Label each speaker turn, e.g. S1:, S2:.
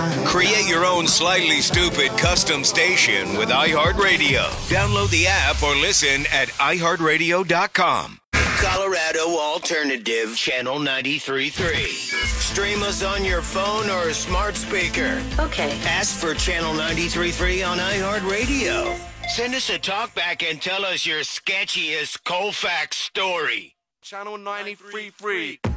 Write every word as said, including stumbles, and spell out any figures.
S1: Create your own slightly stupid custom station with iHeartRadio. Download the app or listen at i heart radio dot com. Colorado Alternative Channel ninety-three point three. Stream us on your phone or a smart speaker.
S2: Okay.
S1: Ask for Channel ninety-three point three on iHeartRadio. Send us a talkback and tell us your sketchiest Colfax story.
S3: Channel ninety-three point three.